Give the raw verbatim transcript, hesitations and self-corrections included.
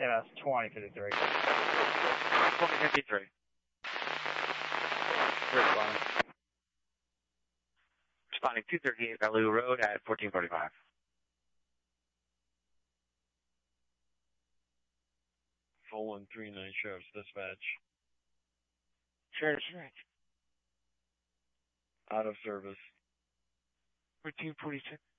Yeah, that's twenty fifty-three. twenty fifty-three. Responding. Responding two thirty-eight Value Road at fourteen forty-five. four one three nine Sheriff's Dispatch. Sheriff's Dispatch. Out of service. fourteen forty-six.